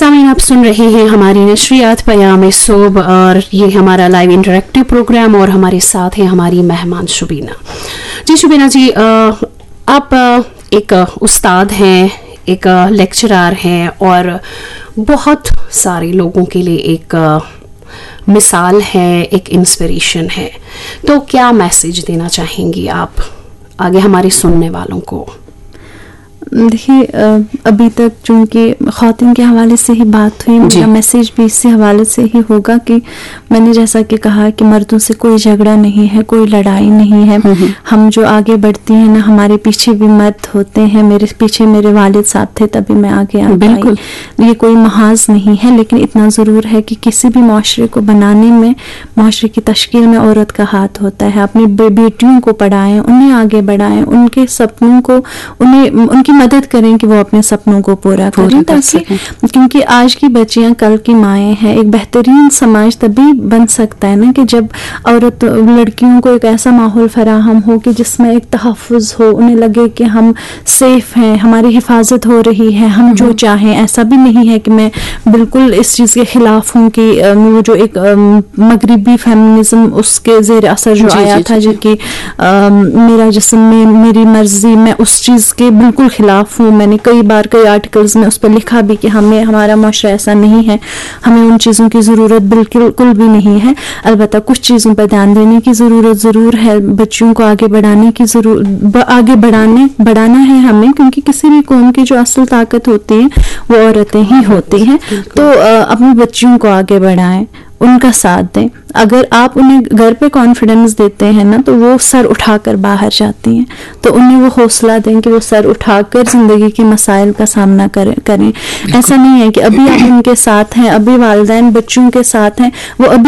सामीन आप सुन रहे हैं हमारी नशरियात पयाम सोब और ये हमारा लाइव इंटरेक्टिव प्रोग्राम और हमारे साथ हैं हमारी मेहमान शुबीना जी। शुबीना जी, आप एक उस्ताद हैं, एक लेक्चरर हैं और बहुत सारे लोगों के लिए एक मिसाल है, एक इंस्पिरेशन है। तो क्या मैसेज देना चाहेंगी आप आगे हमारे सुनने वालों को? देखिए, अभी तक चूँकि ख़वातीन के हवाले से ही बात हुई, मेरा मैसेज भी इसी हवाले से ही होगा कि मैंने जैसा कि कहा कि मर्दों से कोई झगड़ा नहीं है, कोई लड़ाई नहीं है। हम जो आगे बढ़ती हैं ना, हमारे पीछे भी मर्द होते हैं। मेरे पीछे मेरे वालिद साहब थे, तभी मैं आगे आ पाई। ये कोई महाज नहीं है, लेकिन इतना ज़रूर है कि किसी भी माशरे को बनाने में, माशरे की तश्कील में औरत का हाथ होता है। अपनी बेटियों को पढ़ाएं, उन्हें आगे बढ़ाएं, उनके सपनों को, उन्हें उनकी मदद करें कि वो अपने सपनों को पूरा करें, ताकि क्योंकि आज की बच्चियां कल की माएँ हैं। एक बेहतरीन समाज तभी बन सकता है ना कि जब औरत लड़कियों को एक ऐसा माहौल फराहम हो कि जिसमें एक तहफ़्फ़ुज़ हो, उन्हें लगे कि हम सेफ हैं, हमारी हिफाजत हो रही है, हम जो चाहें। ऐसा भी नहीं है कि मैं बिल्कुल इस चीज़ के ख़िलाफ़ हूँ कि वो जो एक मगरिबी फेमिनिज़म उसके ज़ेर असर जो आया था, जो कि मेरा जिस्म में मेरी मर्ज़ी, मैं उस चीज़ के बिल्कुल खिलाफ हूँ। मैंने कई बार कई आर्टिकल्स में उस पर लिखा भी कि हमारा माशरा ऐसा नहीं है, हमें उन चीज़ों की ज़रूरत बिल्कुल भी नहीं है। अलबत्ता कुछ चीज़ों पर ध्यान देने की ज़रूरत ज़रूर है। बच्चियों को आगे बढ़ाने की आगे बढ़ाना है हमें, क्योंकि किसी भी कौम की जो असल ताकत होती है वो औरतें ही होती हैं। तो अपनी बच्चियों को आगे बढ़ाएं, उनका साथ दें। अगर आप उन्हें घर पे कॉन्फिडेंस देते हैं ना, तो वो सर उठाकर बाहर जाती हैं। तो उन्हें वो हौसला दें कि वो सर उठाकर ज़िंदगी के मसाइल का सामना करें। ऐसा नहीं है कि अभी आप उनके साथ हैं, अभी वालिदैन बच्चों के साथ हैं, वो अभी